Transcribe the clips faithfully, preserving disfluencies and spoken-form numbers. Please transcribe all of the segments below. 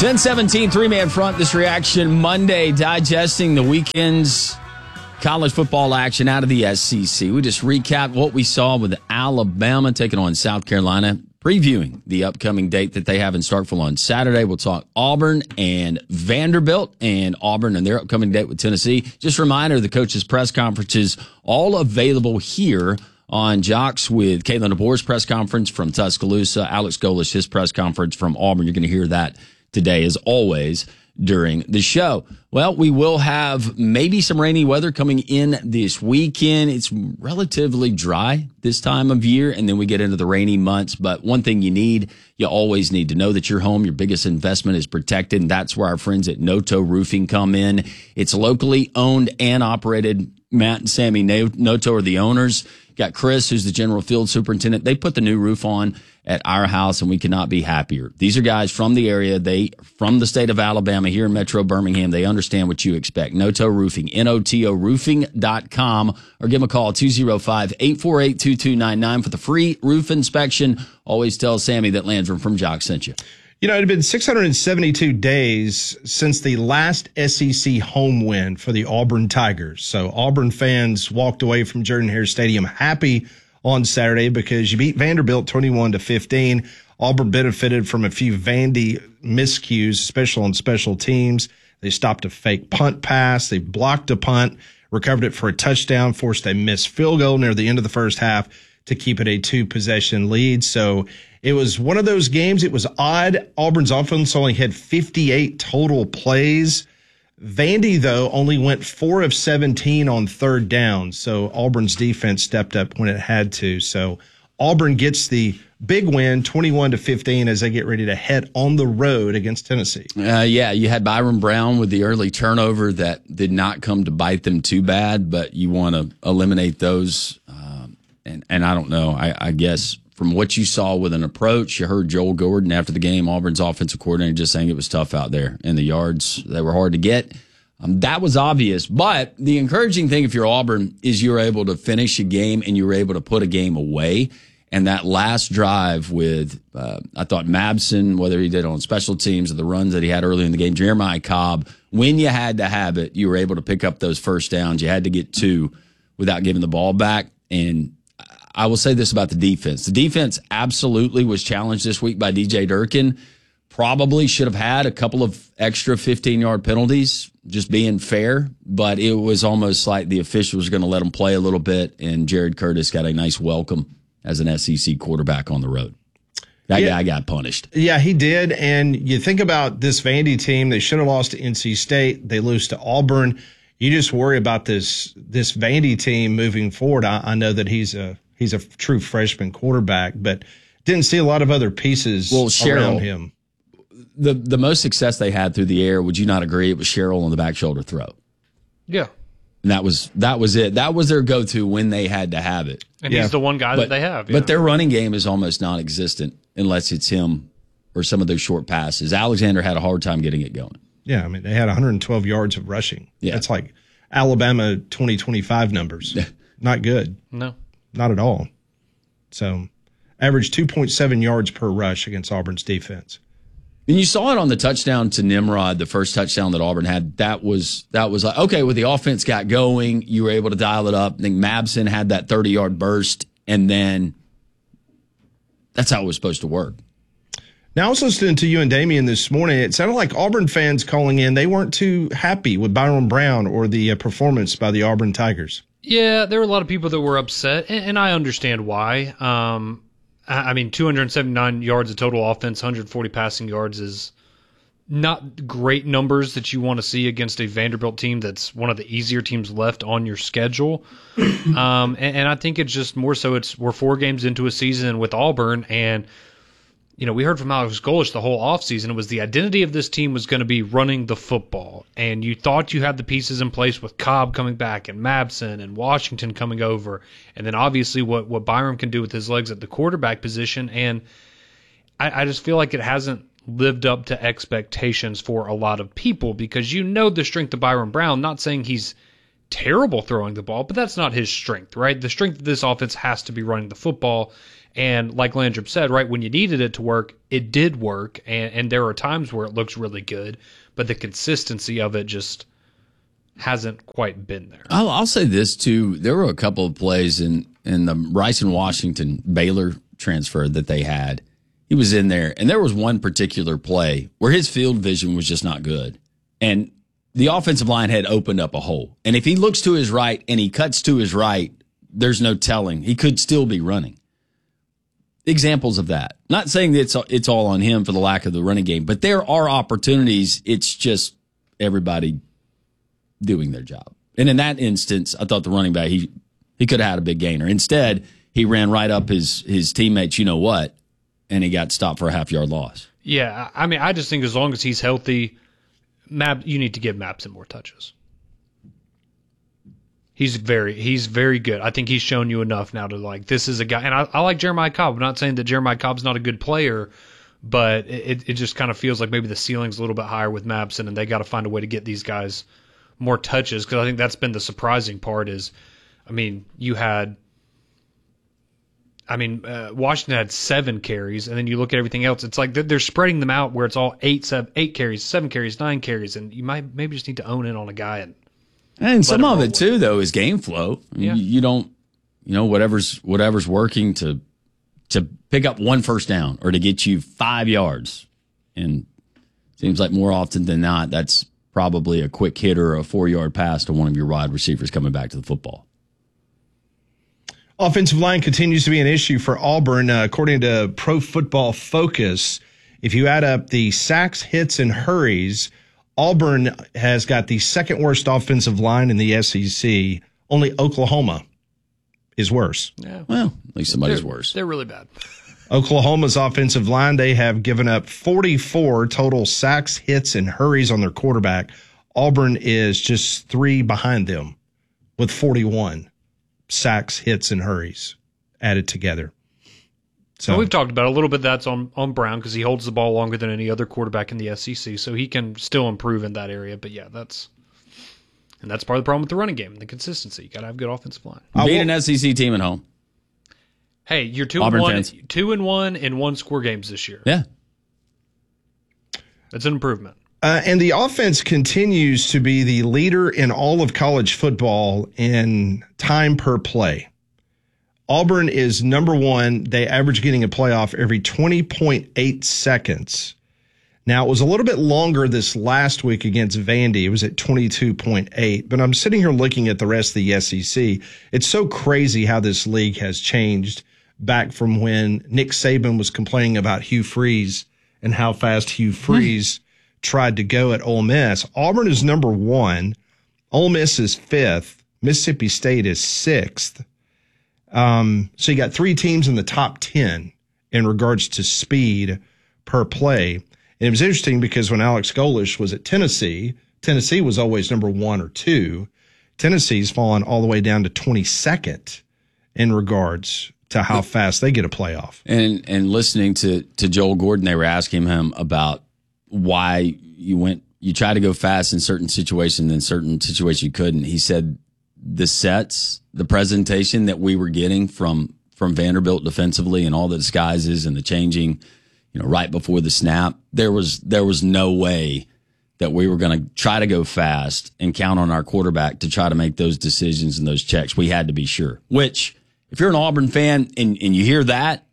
ten seventeen, three-man front. This reaction Monday, digesting the weekend's college football action out of the S E C. We just recapped what we saw with Alabama taking on South Carolina, previewing the upcoming date that they have in Starkville on Saturday. We'll talk Auburn and Vanderbilt, and Auburn and their upcoming date with Tennessee. Just a reminder, the coaches' press conferences all available here on Jocks, with Kalen DeBoer's press conference from Tuscaloosa, Alex Golesh, his press conference from Auburn. You're going to hear that today, as always, during the show. Well, we will have maybe some rainy weather coming in this weekend. It's relatively dry this time of year, and then we get into the rainy months. But one thing you need, you always need to know that your home, your biggest investment, is protected, and that's where our friends at Noto Roofing come in. It's locally owned and operated. Matt and Sammy Noto are the owners. Got Chris, who's the general field superintendent. They put the new roof on at our house, and we could not be happier. These are guys from the area. They from the state of Alabama, here in Metro Birmingham. They understand what you expect. Noto Roofing, N O T O roofing dot com, or give them a call, two oh five, eight four eight, two two nine nine for the free roof inspection. Always tell Sammy that Landrum from Jock sent you. You know, it had been six hundred seventy-two days since the last S E C home win for the Auburn Tigers. So Auburn fans walked away from Jordan-Hare Stadium happy on Saturday because you beat Vanderbilt twenty-one to fifteen. Auburn benefited from a few Vandy miscues, especially on special teams. They stopped a fake punt pass. They blocked a punt, recovered it for a touchdown, forced a missed field goal near the end of the first half to keep it a two-possession lead. So it was one of those games. It was odd. Auburn's offense only had fifty-eight total plays. Vandy, though, only went four of seventeen on third down. So Auburn's defense stepped up when it had to. So Auburn gets the big win, twenty-one to fifteen, as they get ready to head on the road against Tennessee. Uh, yeah, you had Byron Brown with the early turnover that did not come to bite them too bad, but you want to eliminate those. Um, and, and I don't know, I, I guess from what you saw with an approach, you heard Joel Gordon after the game, Auburn's offensive coordinator, just saying it was tough out there, and the yards, they were hard to get. Um, that was obvious. But the encouraging thing, if you're Auburn, is you're able to finish a game and you're able to put a game away. And that last drive with, uh, I thought Mabson, whether he did on special teams or the runs that he had early in the game, Jeremiah Cobb, when you had to have it, you were able to pick up those first downs. You had to get two without giving the ball back. And I will say this about the defense. The defense absolutely was challenged this week by D J Durkin. Probably should have had a couple of extra fifteen-yard penalties, just being fair, but it was almost like the officials were going to let them play a little bit, and Jared Curtis got a nice welcome as an S E C quarterback on the road. That yeah. guy got punished. Yeah, he did, and you think about this Vandy team, they should have lost to N C State. They lose to Auburn. You just worry about this this Vandy team moving forward. I, I know that he's a he's a true freshman quarterback, but didn't see a lot of other pieces well, Cheryl, around him. The the most success they had through the air, would you not agree? It was Cheryl on the back shoulder throw. Yeah. And that was that was it. That was their go-to when they had to have it. And yeah. he's the one guy but, that they have. Yeah. But their running game is almost non-existent unless it's him or some of those short passes. Alexander had a hard time getting it going. Yeah, I mean, they had one hundred twelve yards of rushing. Yeah. That's like Alabama twenty twenty-five numbers. Not good. No. Not at all. So, averaged two point seven yards per rush against Auburn's defense. And you saw it on the touchdown to Nimrod, the first touchdown that Auburn had. That was that was like, okay, when the offense got going, you were able to dial it up. I think Mabson had that thirty-yard burst, and then that's how it was supposed to work. Now, I was listening to you and Damien this morning. It sounded like Auburn fans calling in, they weren't too happy with Byron Brown or the uh, performance by the Auburn Tigers. Yeah, there were a lot of people that were upset, and, and I understand why. Um, I, I mean, two hundred seventy-nine yards of total offense, one hundred forty passing yards is not great numbers that you want to see against a Vanderbilt team that's one of the easier teams left on your schedule. um, and, and I think it's just more so it's we're four games into a season with Auburn, and you know, we heard from Alex Golesh the whole offseason. It was the identity of this team was going to be running the football. And you thought you had the pieces in place with Cobb coming back and Mabson and Washington coming over. And then obviously what, what Byram can do with his legs at the quarterback position. And I, I just feel like it hasn't lived up to expectations for a lot of people because you know the strength of Byron Brown, not saying he's terrible throwing the ball, but that's not his strength, right? The strength of this offense has to be running the football. And like Landrum said, right, when you needed it to work, it did work. And, and there are times where it looks really good, but the consistency of it just hasn't quite been there. I'll, I'll say this, too. There were a couple of plays in, in the Rice and Washington Baylor transfer that they had. He was in there, and there was one particular play where his field vision was just not good. And the offensive line had opened up a hole. And if he looks to his right and he cuts to his right, there's no telling. He could still be running. Examples of that. Not saying that it's, it's all on him for the lack of the running game, but there are opportunities. It's just everybody doing their job. And in that instance, I thought the running back, he he could have had a big gainer. Instead, he ran right up his, his teammates, you know what, and he got stopped for a half-yard loss. Yeah, I mean, I just think as long as he's healthy, Mab, you need to give Mapson more touches. He's very he's very good. I think he's shown you enough now to, like, this is a guy. And I, I like Jeremiah Cobb. I'm not saying that Jeremiah Cobb's not a good player, but it, it just kind of feels like maybe the ceiling's a little bit higher with Mapson, and they got to find a way to get these guys more touches, because I think that's been the surprising part is, I mean, you had, I mean, uh, Washington had seven carries, and then you look at everything else. It's like they're, they're spreading them out where it's all eight, seven, eight carries, seven carries, nine carries, and you might maybe just need to own in on a guy. And and some of it too, though, is game flow. Yeah. You, you don't, you know, whatever's whatever's working to to pick up one first down or to get you five yards, and it seems like more often than not, that's probably a quick hit or a four-yard pass to one of your wide receivers coming back to the football. Offensive line continues to be an issue for Auburn. Uh, according to Pro Football Focus, if you add up the sacks, hits, and hurries, Auburn has got the second worst offensive line in the S E C. Only Oklahoma is worse. Yeah. Well, at least somebody's they're, worse. They're really bad. Oklahoma's offensive line, they have given up forty-four total sacks, hits, and hurries on their quarterback. Auburn is just three behind them with forty-one sacks, hits, and hurries added together. So well, we've talked about a little bit that's on, on Brown because he holds the ball longer than any other quarterback in the S E C, so he can still improve in that area. But, yeah, that's and that's part of the problem with the running game, the consistency. You got to have good offensive line. Beat an S E C team at home. Hey, you're two Auburn and one, fans. two and one in one score games this year. Yeah. That's an improvement. Uh, and the offense continues to be the leader in all of college football in time per play. Auburn is number one. They average getting a playoff every twenty point eight seconds. Now, it was a little bit longer this last week against Vandy. It was at twenty-two point eight. But I'm sitting here looking at the rest of the S E C. It's so crazy how this league has changed back from when Nick Saban was complaining about Hugh Freeze and how fast Hugh Freeze tried to go at Ole Miss. Auburn is number one. Ole Miss is fifth. Mississippi State is sixth. Um, so you got three teams in the top ten in regards to speed per play. And it was interesting because when Alex Golesh was at Tennessee, Tennessee was always number one or two. Tennessee's fallen all the way down to twenty-second in regards to how fast they get a playoff. And and listening to, to Joel Gordon, they were asking him about why you went, you tried to go fast in certain situations, in certain situations you couldn't. He said the sets, the presentation that we were getting from from Vanderbilt defensively and all the disguises and the changing, you know, right before the snap, there was there was no way that we were going to try to go fast and count on our quarterback to try to make those decisions and those checks. We had to be sure. Which, if you're an Auburn fan and, and you hear that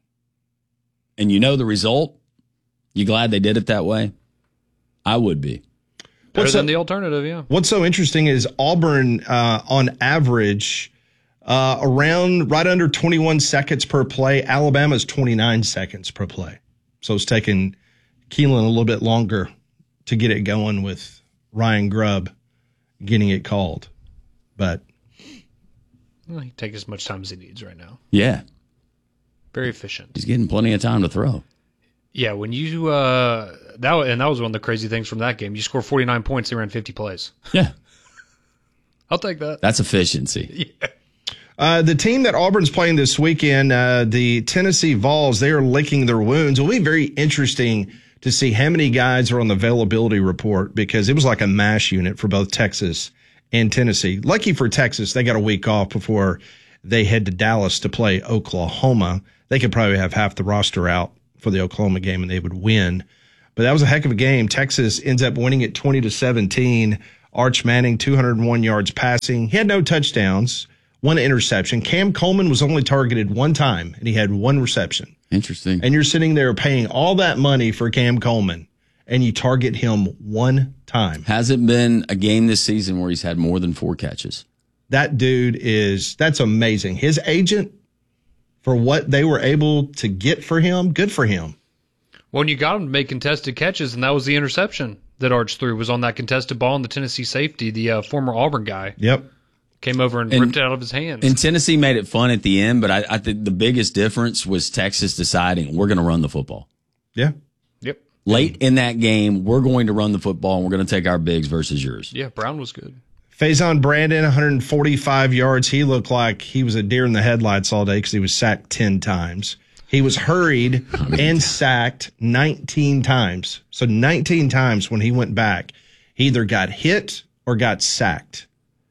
and you know the result, you glad they did it that way? I would be. Better What's than so, the alternative, yeah. What's so interesting is Auburn, uh, on average, uh, around right under twenty-one seconds per play. Alabama's twenty-nine seconds per play. So it's taking Keelan a little bit longer to get it going with Ryan Grubb getting it called. But Well, he can take as much time as he needs right now. Yeah. Very efficient. He's getting plenty of time to throw. Yeah, when you uh, that and that was one of the crazy things from that game. You score forty-nine points, they ran fifty plays. Yeah. I'll take that. That's efficiency. Yeah. Uh, the team that Auburn's playing this weekend, uh, the Tennessee Vols, they are licking their wounds. It'll be very interesting to see how many guys are on the availability report because it was like a mash unit for both Texas and Tennessee. Lucky for Texas, they got a week off before they head to Dallas to play Oklahoma. They could probably have half the roster out for the Oklahoma game and they would win. But that was a heck of a game. Texas ends up winning it twenty to seventeen. Arch Manning, two hundred one yards passing. He had no touchdowns, one interception. Cam Coleman was only targeted one time, and he had one reception. Interesting. And you're sitting there paying all that money for Cam Coleman, and you target him one time. Hasn't been a game this season where he's had more than four catches. That dude is, that's amazing. His agent, for what they were able to get for him, good for him. Well, you got him to make contested catches, and that was the interception that Arch threw, was on that contested ball, and the Tennessee safety, the uh, former Auburn guy, Yep. came over and, and ripped it out of his hands. And Tennessee made it fun at the end, but I, I think the biggest difference was Texas deciding we're going to run the football. Yeah. Yep. Late in that game, we're going to run the football, and we're going to take our bigs versus yours. Yeah, Brown was good. Faison Brandon, one hundred forty-five yards. He looked like he was a deer in the headlights all day because he was sacked ten times. He was hurried and sacked nineteen times. So nineteen times when he went back, he either got hit or got sacked.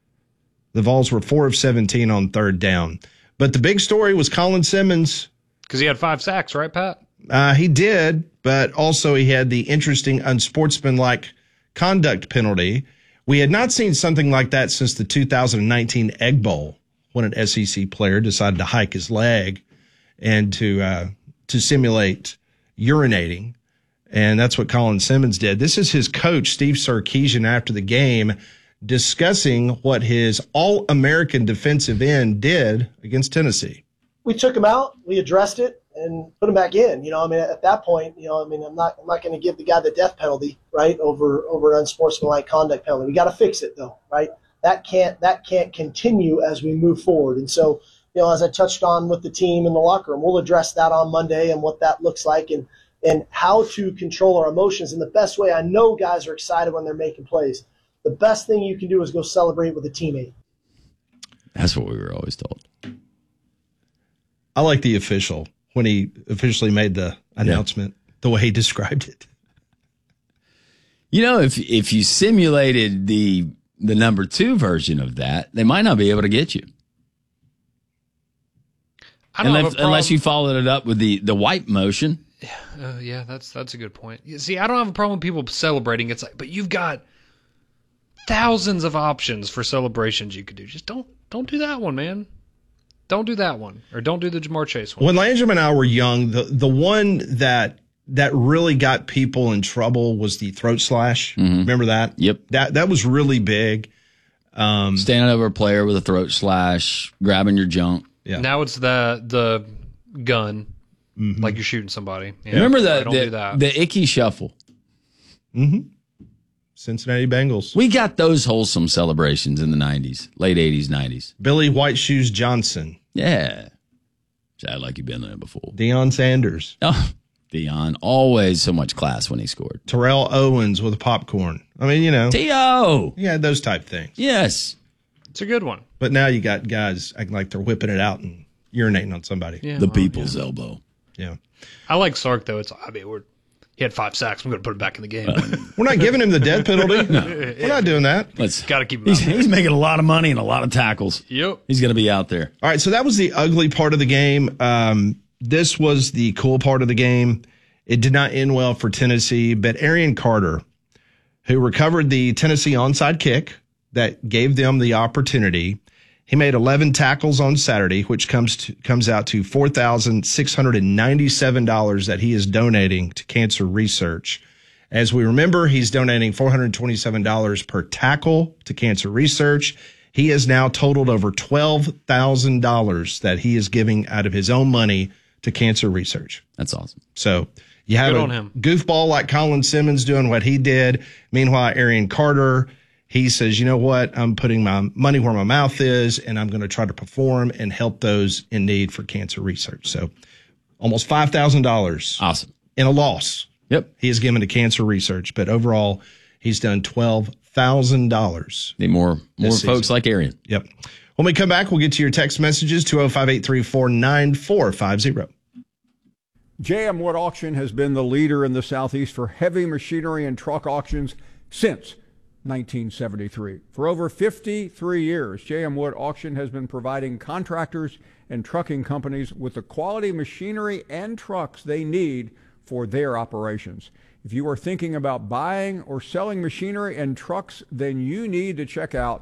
The Vols were four of seventeen on third down. But the big story was Colin Simmons. Because he had five sacks, right, Pat? Uh, he did, but also he had the interesting unsportsmanlike conduct penalty. We had not seen something like that since the two thousand nineteen Egg Bowl, when an S E C player decided to hike his leg and to uh, to simulate urinating. And that's what Colin Simmons did. This is his coach, Steve Sarkisian, after the game, discussing what his All-American defensive end did against Tennessee. We took him out, we addressed it, and put him back in. You know, I mean, at that point, you know, I mean, I'm not, I'm not going to give the guy the death penalty, right, over over an unsportsmanlike conduct penalty. We got to fix it, though, right? That can't that can't continue as we move forward. And so, you know, as I touched on with the team in the locker room, we'll address that on Monday and what that looks like and and how to control our emotions. And the best way, I know guys are excited when they're making plays. The best thing you can do is go celebrate with a teammate. That's what we were always told. I like the official when he officially made the announcement, yeah. the way he described it. You know, if if you simulated the the number two version of that, they might not be able to get you. I don't unless, unless you followed it up with the, the wipe motion. Uh, yeah, that's that's a good point. You see, I don't have a problem with people celebrating. It's like, but you've got thousands of options for celebrations you could do. Just don't don't do that one, man. Don't do that one, or don't do the Jamar Chase one. When Landrum and I were young, the the one that that really got people in trouble was the throat slash. Mm-hmm. Remember that? Yep. That that was really big. Um, Standing over a player with a throat slash, grabbing your junk. Yeah. Now it's the the gun, mm-hmm. like you're shooting somebody. Yeah. Remember the don't the, do that. the icky shuffle. Mm-hmm. Cincinnati Bengals. We got those wholesome celebrations in the nineties, late eighties, nineties. Billy White Shoes Johnson. Yeah. Sounded like you've been there before. Deion Sanders. Oh, Deion. Always so much class when he scored. Terrell Owens with popcorn. I mean, you know. T O Yeah, those type things. Yes. It's a good one. But now you got guys acting like they're whipping it out and urinating on somebody. Yeah, the well, people's yeah. elbow. Yeah. I like Sark, though. It's I mean, we're he had five sacks. I'm going to put him back in the game. We're not giving him the death penalty. No. We're not doing that. Let's got to keep him he's, out there. he's making a lot of money and a lot of tackles. Yep. He's going to be out there. All right, so that was the ugly part of the game. Um, this was the cool part of the game. It did not end well for Tennessee, but Arian Carter, who recovered the Tennessee onside kick that gave them the opportunity, he made eleven tackles on Saturday, which comes to, comes out to four thousand six hundred ninety-seven dollars that he is donating to cancer research. As we remember, he's donating four hundred twenty-seven dollars per tackle to cancer research. He has now totaled over twelve thousand dollars that he is giving out of his own money to cancer research. That's awesome. So you have Good a on him. goofball like Colin Simmons doing what he did. Meanwhile, Arian Carter, he says, you know what? I'm putting my money where my mouth is, and I'm going to try to perform and help those in need for cancer research. So almost five thousand dollars Awesome. in a loss. Yep. He has given to cancer research, but overall, he's done twelve thousand dollars. Need more, more This folks season. like Arian. Yep. When we come back, we'll get to your text messages, two oh five, eight three four, nine four five oh. J M Wood Auction has been the leader in the Southeast for heavy machinery and truck auctions since nineteen seventy-three. For over fifty-three years, J M Wood Auction has been providing contractors and trucking companies with the quality machinery and trucks they need for their operations. If you are thinking about buying or selling machinery and trucks, then you need to check out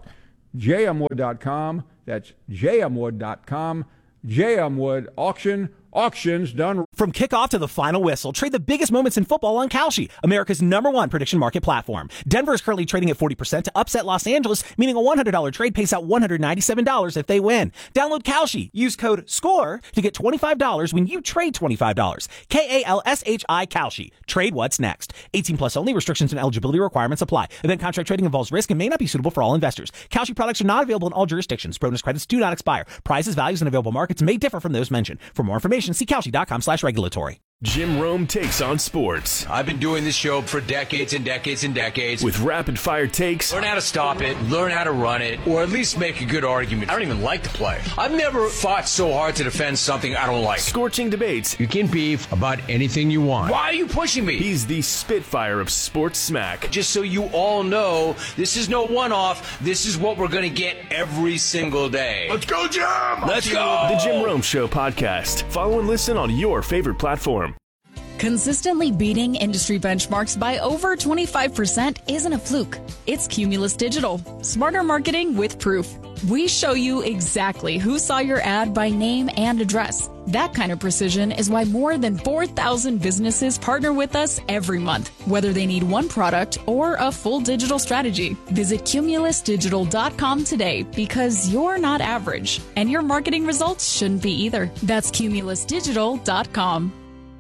j m wood dot com. That's j m wood dot com. J M Wood Auction. Auctions done. From kickoff to the final whistle, trade the biggest moments in football on Kalshi, America's number one prediction market platform. Denver is currently trading at forty percent to upset Los Angeles, meaning a one hundred dollars trade pays out one hundred ninety-seven dollars if they win. Download Kalshi. Use code SCORE to get twenty-five dollars when you trade twenty-five dollars. K A L S H I Kalshi. Trade what's next. eighteen plus only. Restrictions and eligibility requirements apply. Event contract trading involves risk and may not be suitable for all investors. Kalshi products are not available in all jurisdictions. Bonus credits do not expire. Prices, values, and available markets may differ from those mentioned. For more information, see Kalshi dot com slash regulatory. Jim Rome takes on sports. I've been doing this show for decades and decades and decades. With rapid fire takes. Learn how to stop it, learn how to run it, or at least make a good argument. I don't even like to play. I've never fought so hard to defend something I don't like. Scorching debates. You can beef about anything you want. Why are you pushing me? He's the Spitfire of sports smack. Just so you all know, this is no one-off. This is what we're going to get every single day. Let's go, Jim! Let's go! The Jim Rome Show podcast. Follow and listen on your favorite platform. Consistently beating industry benchmarks by over twenty-five percent isn't a fluke. It's Cumulus Digital. Smarter marketing with proof. We show you exactly who saw your ad by name and address. That kind of precision is why more than four thousand businesses partner with us every month, whether they need one product or a full digital strategy. Visit cumulus digital dot com today because you're not average, and your marketing results shouldn't be either. That's cumulus digital dot com.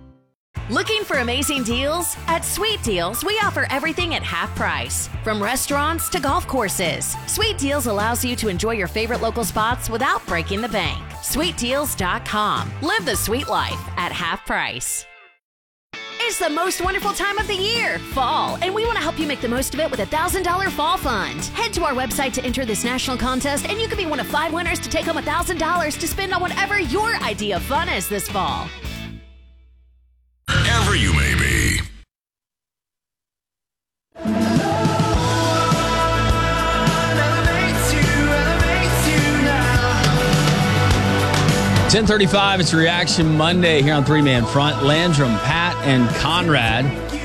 Looking for amazing deals? At Sweet Deals, we offer everything at half price. From restaurants to golf courses, Sweet Deals allows you to enjoy your favorite local spots without breaking the bank. sweet deals dot com. Live the sweet life at half price. It's the most wonderful time of the year, fall, and we want to help you make the most of it with a one thousand dollars Fall Fund. Head to our website to enter this national contest, and you could be one of five winners to take home one thousand dollars to spend on whatever your idea of fun is this fall. Wherever you may be. ten thirty-five, it's Reaction Monday here on Three Man Front. Landrum, Pat, and Conrad.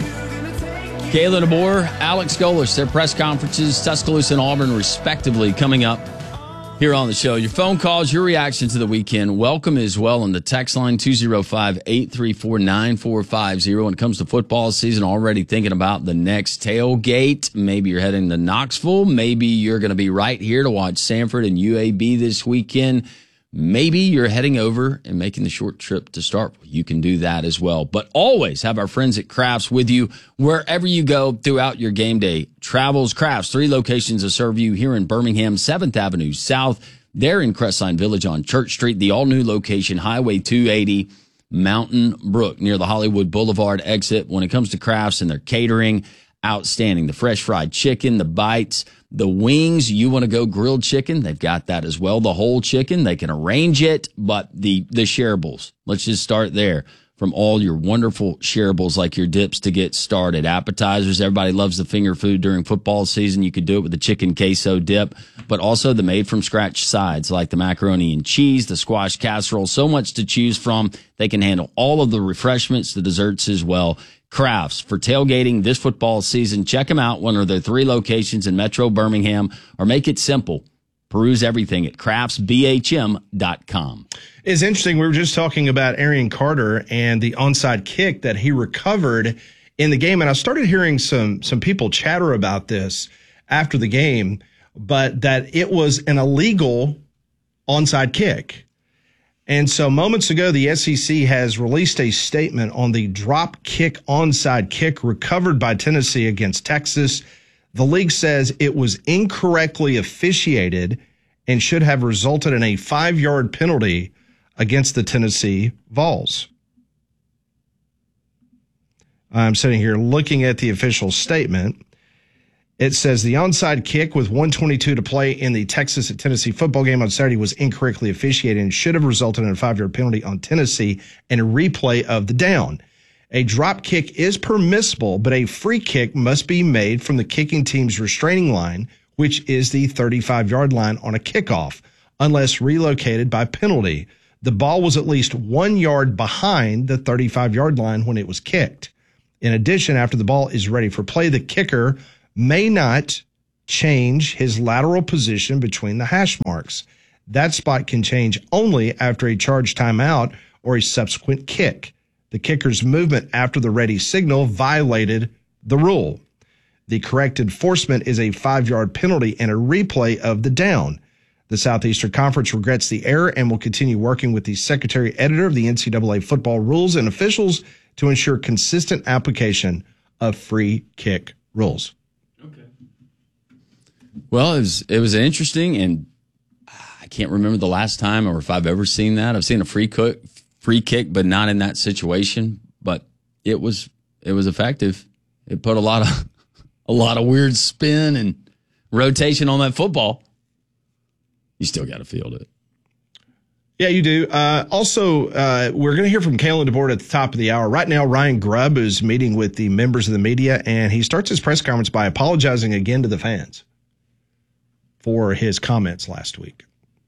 Kayla DeBoer, Alex Golis, their press conferences, Tuscaloosa and Auburn, respectively, coming up here on the show. Your phone calls, your reaction to the weekend. Welcome as well on the text line two oh five, eight three four, nine four five zero. When it comes to football season, already thinking about the next tailgate. Maybe you're heading to Knoxville. Maybe you're going to be right here to watch Sanford and U A B this weekend. Maybe you're heading over and making the short trip to start. You can do that as well. But always have our friends at Crafts with you wherever you go throughout your game day. Travels Crafts, three locations to serve you here in Birmingham, seventh Avenue South. They're in Crestline Village on Church Street, the all-new location, Highway two eighty, Mountain Brook, near the Hollywood Boulevard exit. When it comes to Crafts and their catering, outstanding. The fresh fried chicken, the bites, the wings. You want to go grilled chicken? They've got that as well. The whole chicken, they can arrange it, but the, the shareables, let's just start there. From all your wonderful shareables like your dips to get started. Appetizers, everybody loves the finger food during football season. You could do it with the chicken queso dip, but also the made from scratch sides like the macaroni and cheese, the squash casserole, so much to choose from. They can handle all of the refreshments, the desserts as well. Crafts for tailgating this football season. Check them out. One of their three locations in Metro Birmingham, or make it simple. Peruse everything at crafts b h m dot com. It's interesting. We were just talking about Arian Carter and the onside kick that he recovered in the game. And I started hearing some, some people chatter about this after the game, but that it was an illegal onside kick. And so moments ago, the S E C has released a statement on the drop kick onside kick recovered by Tennessee against Texas. The league says it was incorrectly officiated and should have resulted in a five-yard penalty against the Tennessee Vols. I'm sitting here looking at the official statement. It says the onside kick with one twenty-two to play in the Texas at Tennessee football game on Saturday was incorrectly officiated and should have resulted in a five-yard penalty on Tennessee and a replay of the down. A drop kick is permissible, but a free kick must be made from the kicking team's restraining line, which is the thirty-five-yard line on a kickoff, unless relocated by penalty. The ball was at least one yard behind the thirty-five-yard line when it was kicked. In addition, after the ball is ready for play, the kicker may not change his lateral position between the hash marks. That spot can change only after a charged timeout or a subsequent kick. The kicker's movement after the ready signal violated the rule. The correct enforcement is a five-yard penalty and a replay of the down. The Southeastern Conference regrets the error and will continue working with the Secretary Editor of the N C double A football rules and officials to ensure consistent application of free kick rules. Okay. Well, it was it was interesting, and I can't remember the last time or if I've ever seen that. I've seen a free kick, free kick, but not in that situation. But it was it was effective. It put a lot of a lot of weird spin and rotation on that football. You still got to field it. Yeah, you do. Uh, also, uh, we're going to hear from Kalen DeBoer at the top of the hour. Right now, Ryan Grubb is meeting with the members of the media, and he starts his press conference by apologizing again to the fans for his comments last week.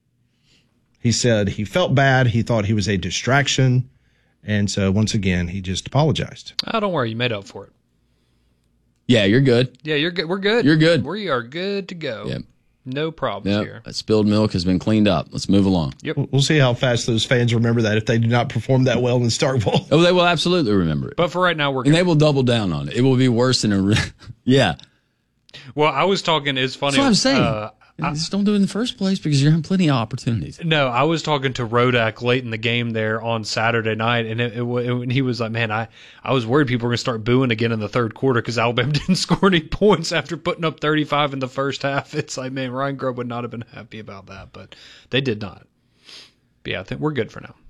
He said he felt bad. He thought he was a distraction. And so, once again, he just apologized. Oh, don't worry. You made up for it. Yeah, you're good. Yeah, you're good. We're good. You're good. We are good to go. Yep. No problems Yep. here. That spilled milk has been cleaned up. Let's move along. Yep. We'll see how fast those fans remember that if they do not perform that well in Starkville. Oh, they will absolutely remember it. But for right now, we're good. And they will double down on it. It will be worse than a... Re- yeah. Well, I was talking, it's funny. That's what I'm saying. Uh, I, just don't do it in the first place because you're having plenty of opportunities. No, I was talking to Rodak late in the game there on Saturday night, and it, it, it, and he was like, man, I, I was worried people were going to start booing again in the third quarter because Alabama didn't score any points after putting up thirty-five in the first half. It's like, man, Ryan Grubb would not have been happy about that, but they did not. But yeah, I think we're good for now.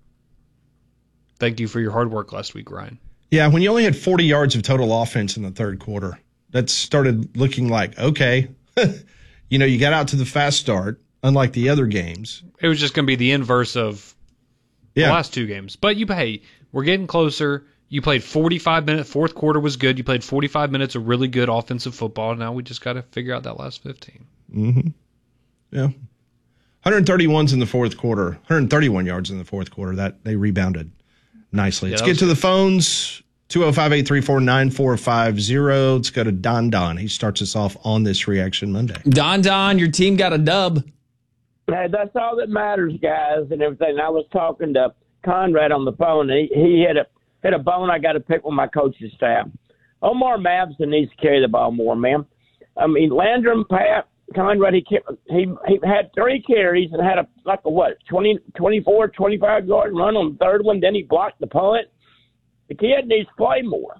Thank you for your hard work last week, Ryan. Yeah, when you only had forty yards of total offense in the third quarter, that started looking like, okay, you know, you got out to the fast start, unlike the other games. It was just going to be the inverse of the Yeah. last two games. But you hey, we're getting closer. You played forty-five minutes. Fourth quarter was good. You played forty-five minutes of really good offensive football. Now we just got to figure out that last fifteen. Mm-hmm. Yeah. one thirty-ones in the fourth quarter, one thirty-one yards in the fourth quarter. That they rebounded nicely. Yeah, Let's that get was to good. the phones. two oh five, eight three four, nine four five zero. Let's go to Don Don. He starts us off on this Reaction Monday. Don Don, your team got a dub. Hey, that's all that matters, guys, and everything. I was talking to Conrad on the phone. He, he hit a hit a bone I got to pick with my coaching staff. Omar Mabson needs to carry the ball more, man. I mean, Landrum, Pat, Conrad, he, kept, he he had three carries and had a like a what, twenty, twenty-four, twenty-five yard run on the third one. Then he blocked the punt. The kid needs to play more.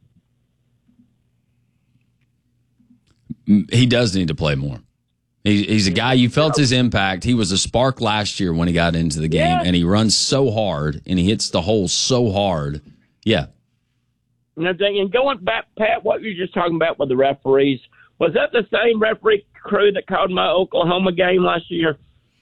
He does need to play more. He, he's a guy, you felt his impact. He was a spark last year when he got into the game, Yeah. and he runs so hard, and he hits the hole so hard. Yeah. And I'm thinking, going back, Pat, what you were just talking about with the referees, was that the same referee crew that called my Oklahoma game last year?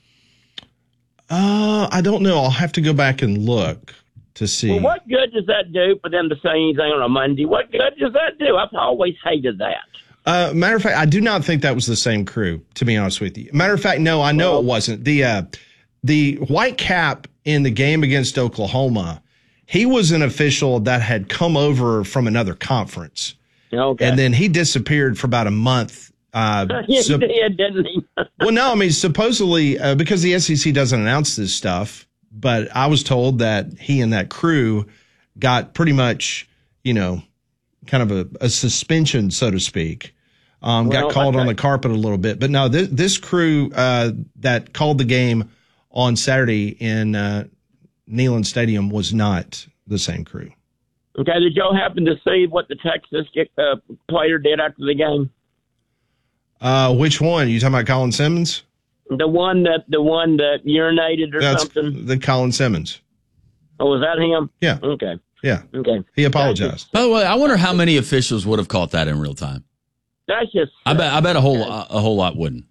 Uh, I don't know. I'll have to go back and look to see. Well, what good does that do for them to say anything on a Monday? What good does that do? I've always hated that. Uh, matter of fact, I do not think that was the same crew, to be honest with you. Matter of fact, no, I know it wasn't. The uh, the white cap in the game against Oklahoma, he was an official that had come over from another conference. Okay. And then he disappeared for about a month. Uh, he so- did, didn't he? well, no, I mean, supposedly, uh, because the S E C doesn't announce this stuff, but I was told that he and that crew got pretty much, you know, kind of a, a suspension, so to speak. Um, Well, got called on okay. the carpet a little bit. But no, this, this crew uh, that called the game on Saturday in uh, Neyland Stadium was not the same crew. Okay, did y'all happen to see what the Texas uh, player did after the game? Uh, which one? You talking about Colin Simmons? The one that the one that urinated or That's something? the Colin Simmons. Oh, was that him? Yeah. Okay. Yeah. Okay. He apologized. By the way, I wonder how many officials would have caught that in real time. That's just. I bet. I bet a whole a whole lot wouldn't.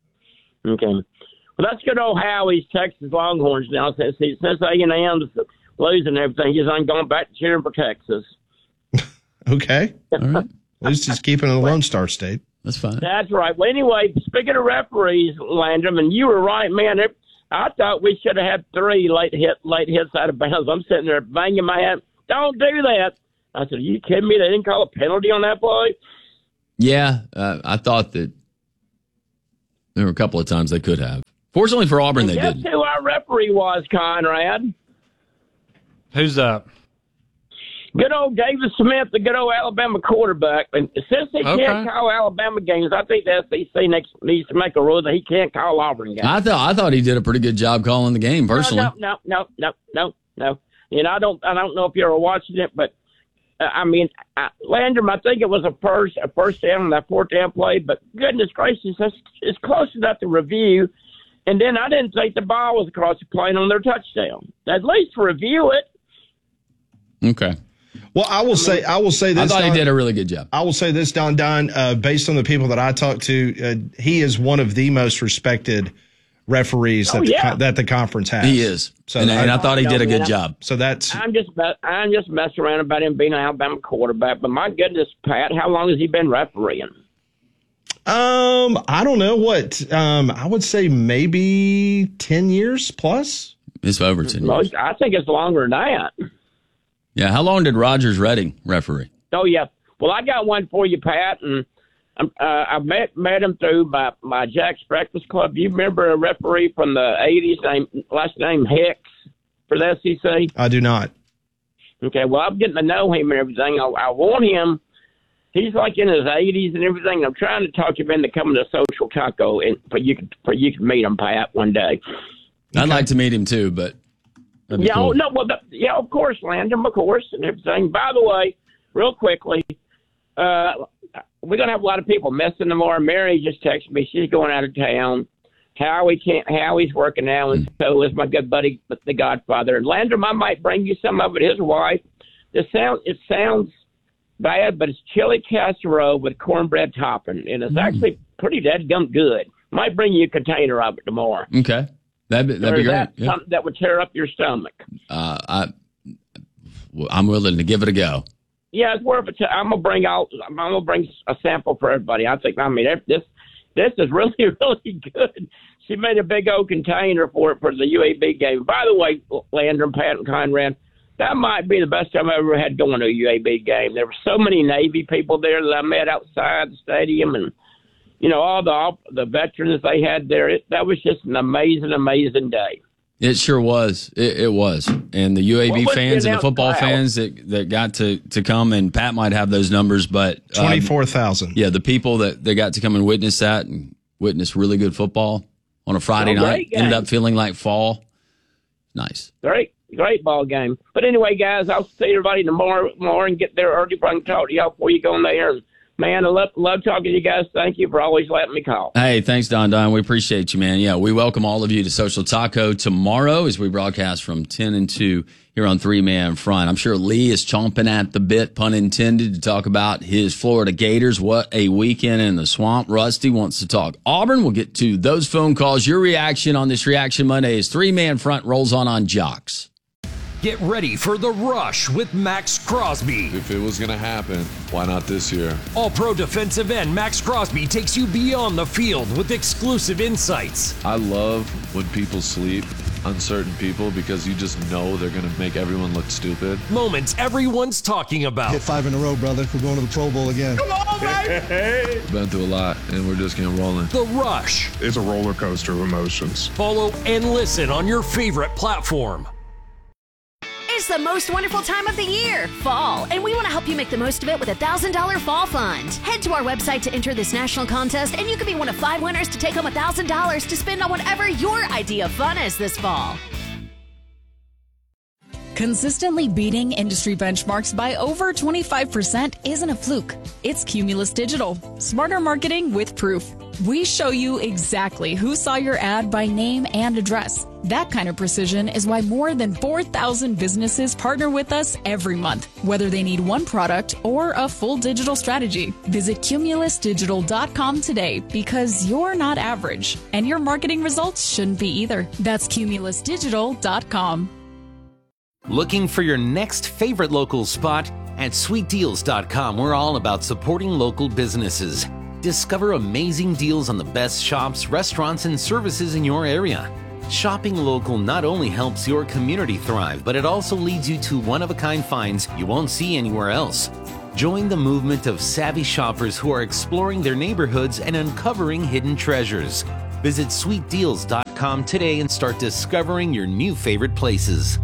Okay. Well, that's good old Howie's Texas Longhorns now. Since since A and M losing everything. He's on going back to cheering for Texas. Okay. All right. At least he's keeping it a Lone Star State. That's fine. That's right. Well, anyway, speaking of referees, Landrum, and you were right, man. It, I thought we should have had three late hit, late hits out of bounds. I'm sitting there banging my head. Don't do that. I said, are you kidding me? They didn't call a penalty on that play? Yeah, uh, I thought that there were a couple of times they could have. Fortunately for Auburn, and they guess didn't. Guess who our referee was, Conrad? Who's that? Good old David Smith, the good old Alabama quarterback. And since he Okay. can't call Alabama games, I think the S E C next, needs to make a rule that he can't call Auburn games. I thought I thought he did a pretty good job calling the game, personally. No, no, no, no, no, no. And I don't, I don't know if you were watching it, but uh, I mean, uh, Landrum, I think it was a first, a first down on that fourth down play. But goodness gracious, that's, it's close enough to review. And then I didn't think the ball was across the plane on their touchdown. At least review it. Okay. Well, I will say, I will say this. I thought Don, he did a really good job. I will say this, Don Don, uh, based on the people that I talked to, uh, he is one of the most respected referees Oh, that, the, yeah. that the conference has. He is. So and, and I, I- thought he No, did a good man, job. So that's I'm just, I'm just messing around about him being an Alabama quarterback. But my goodness, Pat, how long has he been refereeing? um, I don't know what. Um, I would say maybe ten years plus. It's over ten years. Most, I think it's longer than that. Yeah, how long did Rogers Redding referee? Oh yeah. Well, I got one for you, Pat, and um, uh, I met met him through my my Jack's Breakfast Club. You remember a referee from the eighties named last name Hicks for the S E C? I do not. Okay. Well, I'm getting to know him and everything. I, I want him. He's like in his eighties and everything. I'm trying to talk him into coming to Social Taco, and for you can for you can meet him, Pat, one day. I'd like to meet him too, but that'd be Yeah, cool. oh, no, well, the, yeah, of course, Landon, of course, and everything. By the way, real quickly, uh, we're gonna have a lot of people missing tomorrow. Mary just texted me; she's going out of town. Howie can't. Howie's working now, and so is my good buddy, the Godfather. And Landon, I might bring you some of it. His wife. The sound. It sounds bad, but it's chili casserole with cornbread topping, and it's Mm. actually pretty dadgum good. Might bring you a container of it tomorrow. Okay. That'd be, that'd Or be is great. that Yeah. something that would tear up your stomach? Uh, I, well, I'm willing to give it a go. Yeah, it's worth it. To, I'm gonna bring out. I'm gonna bring a sample for everybody. I think. I mean, this this is really really good. She made a big old container for it for the U A B game. By the way, Landrum, Pat, and Conrad, that might be the best time I ever had going to a U A B game. There were so many Navy people there that I met outside the stadium, and you know all the all the veterans they had there. It, that was just an amazing, amazing day. It sure was. It, it was. And the U A B What was the fans and the announced football crowd? fans that, that got to, to come, and Pat might have those numbers, but um, Twenty-four thousand. yeah, the people that, that got to come and witness that and witness really good football on a Friday Oh, night great game. ended up feeling like fall. Nice. Great, great ball game. But anyway, guys, I'll see everybody tomorrow, tomorrow and get there early so I can talk to y'all before you go in there. And man, I love, love talking to you guys. Thank you for always letting me call. Hey, thanks, Don Don. We appreciate you, man. Yeah, we welcome all of you to Social Taco tomorrow as we broadcast from ten and two here on Three Man Front. I'm sure Lee is chomping at the bit, pun intended, to talk about his Florida Gators. What a weekend in the swamp. Rusty wants to talk Auburn. We'll get to those phone calls. Your reaction on this Reaction Monday as Three Man Front rolls on on Jocks. Get ready for The Rush with Max Crosby. If it was going to happen, why not this year? All-Pro defensive end Max Crosby takes you beyond the field with exclusive insights. I love when people sleep on certain people because you just know they're going to make everyone look stupid. Moments everyone's talking about. Hit five in a row, brother. We're going to the Pro Bowl again. Come on, baby! Been through a lot, and we're just getting rolling. The Rush. It's a roller coaster of emotions. Follow and listen on your favorite platform. It's the most wonderful time of the year, fall, and we want to help you make the most of it with a one thousand dollars Fall Fund. Head to our website to enter this national contest, and you could be one of five winners to take home one thousand dollars to spend on whatever your idea of fun is this fall. Consistently beating industry benchmarks by over twenty-five percent isn't a fluke. It's Cumulus Digital. Smarter marketing with proof. We show you exactly who saw your ad by name and address. That kind of precision is why more than four thousand businesses partner with us every month, whether they need one product or a full digital strategy. Visit cumulus digital dot com today because you're not average, and your marketing results shouldn't be either. That's cumulus digital dot com. Looking for your next favorite local spot? At sweet deals dot com, we're all about supporting local businesses. Discover amazing deals on the best shops, restaurants, and services in your area. Shopping local not only helps your community thrive, but it also leads you to one-of-a-kind finds you won't see anywhere else. Join the movement of savvy shoppers who are exploring their neighborhoods and uncovering hidden treasures. Visit sweet deals dot com today and start discovering your new favorite places.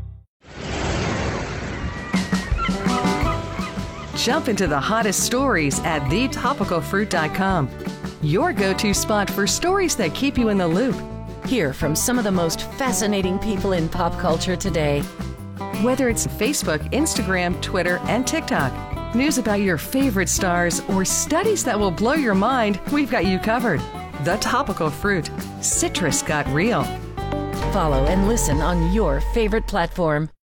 Jump into the hottest stories at the topical fruit dot com. Your go-to spot for stories that keep you in the loop. Hear from some of the most fascinating people in pop culture today. Whether it's Facebook, Instagram, Twitter, and TikTok, news about your favorite stars, or studies that will blow your mind, we've got you covered. The Topical Fruit. Citrus got real. Follow and listen on your favorite platform.